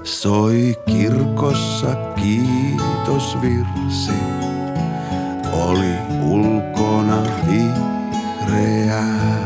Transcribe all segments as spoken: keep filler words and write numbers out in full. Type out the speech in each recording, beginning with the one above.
soi kirkossa kiitosvirsi. Oli ulkona vihreää.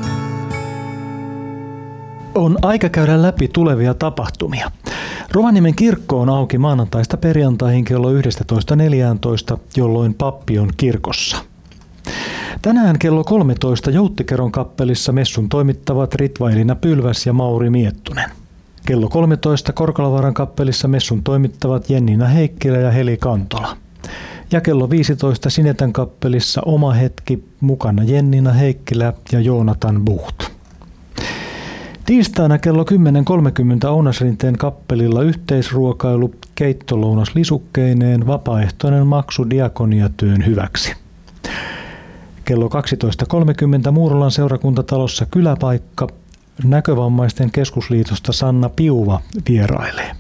On aika käydä läpi tulevia tapahtumia. Rovaniemen kirkko on auki maanantaista perjantaihin kello yksitoista neljätoista, jolloin pappi on kirkossa. Tänään kello kolmetoista Jouttikeron kappelissa messun toimittavat Ritva Elina Pylväs ja Mauri Miettunen. Kello kolmetoista Korkelavaaran kappelissa messun toimittavat Jennina Heikkilä ja Heli Kantola. Ja kello viisitoista Sinetän kappelissa Oma hetki, mukana Jennina Heikkilä ja Joonatan Bucht. Tiistaina kello kymmenen kolmekymmentä Ounasrinteen kappelilla yhteisruokailu, keittolounas lisukkeineen, vapaaehtoinen maksu diakoniatyön hyväksi. Kello kaksitoista kolmekymmentä Muurolan seurakuntatalossa kyläpaikka, Näkövammaisten keskusliitosta Sanna Piuva vierailee.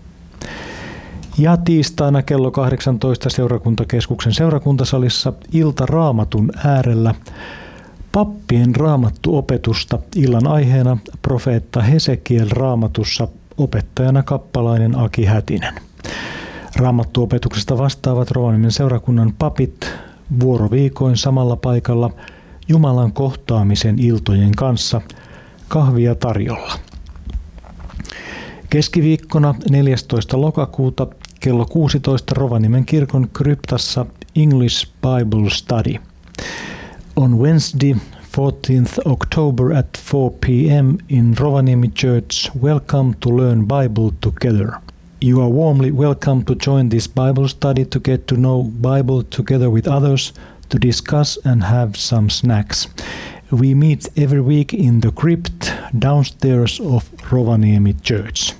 Ja tiistaina kello kahdeksantoista seurakuntakeskuksen seurakuntasalissa ilta Raamatun äärellä, pappien raamattuopetusta, illan aiheena profeetta Hesekiel Raamatussa, opettajana kappalainen Aki Hätinen. Raamattuopetuksesta vastaavat Rovaniemen seurakunnan papit vuoroviikoin samalla paikalla Jumalan kohtaamisen iltojen kanssa, kahvia tarjolla. Keskiviikkona neljästoista lokakuuta kello kuusitoista Rovaniemen kirkon kryptassa English Bible Study. On Wednesday, fourteenth October at four p.m. in Rovaniemi Church, welcome to learn Bible together. You are warmly welcome to join this Bible study to get to know Bible together with others, to discuss and have some snacks. We meet every week in the crypt downstairs of Rovaniemi Church.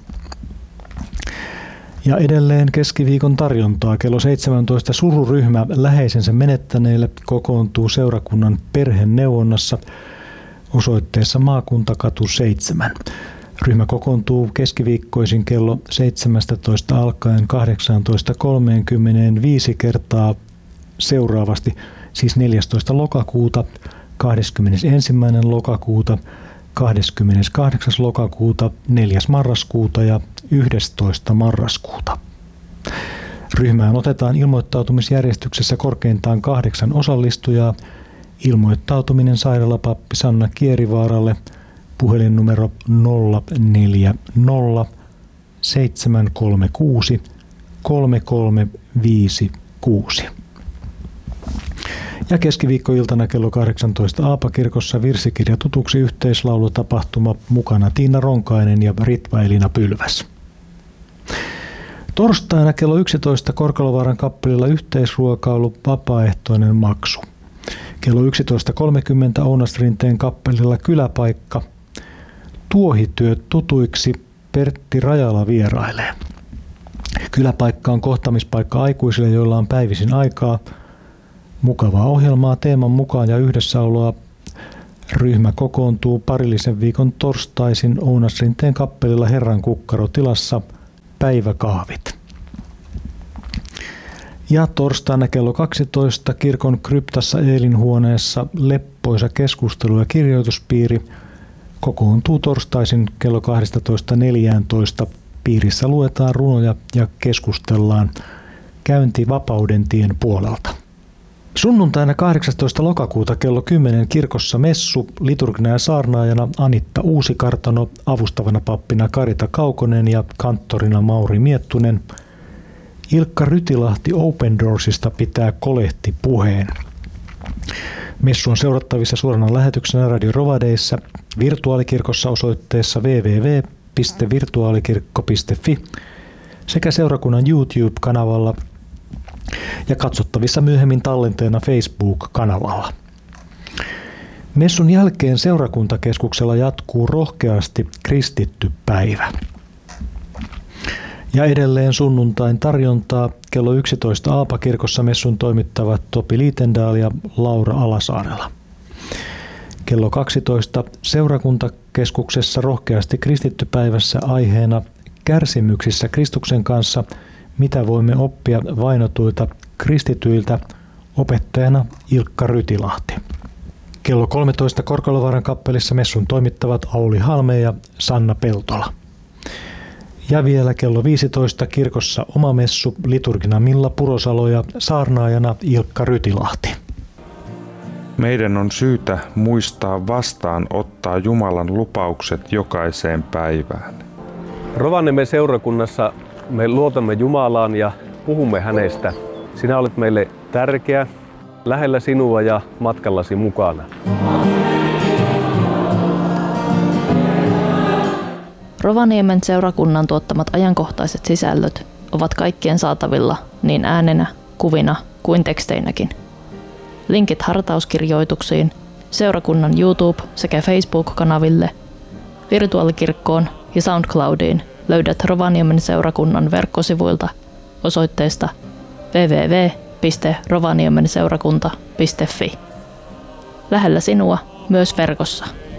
Ja edelleen keskiviikon tarjontaa kello seitsemäntoista sururyhmä läheisensä menettäneille kokoontuu seurakunnan perheneuvonnassa osoitteessa Maakuntakatu seitsemän. Ryhmä kokoontuu keskiviikkoisin kello seitsemästätoista alkaen kahdeksantoista kolmekymmentä viisi kertaa seuraavasti, siis neljästoista lokakuuta, kahdeskymmenesensimmäinen lokakuuta, kahdeskymmeneskahdeksas lokakuuta, neljäs marraskuuta ja yhdestoista marraskuuta. Ryhmään otetaan ilmoittautumisjärjestyksessä korkeintaan kahdeksan osallistujaa. Ilmoittautuminen sairaalapappi Sanna Kierivaaralle, puhelinnumero nolla neljä nolla seitsemän kolme kuusi kolme kolme viisi kuusi. Ja keskiviikkoiltana kello kahdeksantoista Aapakirkossa virsikirja tutuksi yhteislaulutapahtuma, mukana Tiina Ronkainen ja Ritva Elina Pylväs. Torstaina kello yksitoista Korkelavaaran kappelilla yhteisruokailu, vapaaehtoinen maksu. Kello yksitoista kolmekymmentä Ounasrinteen kappelilla kyläpaikka, tuohityöt tutuiksi, Pertti Rajala vierailee. Kyläpaikka on kohtaamispaikka aikuisille, joilla on päivisin aikaa. Mukavaa ohjelmaa teeman mukaan ja yhdessäoloa. Ryhmä kokoontuu parillisen viikon torstaisin Ounasrinteen kappelilla Herran kukkarotilassa, päiväkahvit. Ja torstaina kello kaksitoista kirkon kryptassa Eelinhuoneessa leppoisa keskustelu- ja kirjoituspiiri kokoontuu torstaisin kello kaksitoista neljätoista. Piirissä luetaan runoja ja keskustellaan käynti Vapaudentien puolelta. Sunnuntaina kahdeksastoista lokakuuta kello kymmenen kirkossa messu, liturgina ja saarnaajana Anitta Uusikartano, avustavana pappina Karita Kaukonen ja kanttorina Mauri Miettunen. Ilkka Rytilahti Open Doorsista pitää kolehti puheen. Messu on seurattavissa suorana lähetyksenä Radio Rovadeissa, virtuaalikirkossa osoitteessa double-u double-u double-u piste virtuaalikirkko piste fi sekä seurakunnan YouTube-kanavalla ja katsottavissa myöhemmin tallenteena Facebook-kanavalla. Messun jälkeen seurakuntakeskuksella jatkuu rohkeasti kristitty päivä. Ja edelleen sunnuntain tarjontaa kello yksitoista Aapakirkossa messun toimittavat Topi Liitendaal ja Laura Alasaarela. Kello kaksitoista seurakuntakeskuksessa rohkeasti kristitty päivässä aiheena kärsimyksissä Kristuksen kanssa, mitä voimme oppia vainotuilta kristityiltä, opettajana Ilkka Rytilahti. Kello kolmetoista Korkelavaaran kappelissa messun toimittavat Auli Halme ja Sanna Peltola. Ja vielä kello viisitoista kirkossa oma messu, liturgina Milla Purosalo ja saarnaajana Ilkka Rytilahti. Meidän on syytä muistaa vastaan ottaa Jumalan lupaukset jokaiseen päivään. Rovaniemen seurakunnassa me luotamme Jumalaan ja puhumme hänestä. Sinä olet meille tärkeä, lähellä sinua ja matkallasi mukana. Rovaniemen seurakunnan tuottamat ajankohtaiset sisällöt ovat kaikkien saatavilla niin äänenä, kuvina kuin teksteinäkin. Linkit hartauskirjoituksiin, seurakunnan YouTube- sekä Facebook-kanaville, virtuaalikirkkoon ja SoundCloudiin löydät Rovaniemen seurakunnan verkkosivuilta osoitteesta double-u double-u double-u piste rovaniemenseurakunta piste fi. Lähellä sinua myös verkossa.